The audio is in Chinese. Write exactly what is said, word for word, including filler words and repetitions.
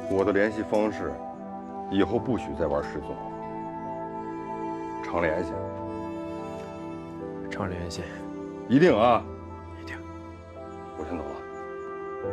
我的联系方式，以后不许再玩失踪，常联系。 常联系， 一定啊！ 一定。 我先走了。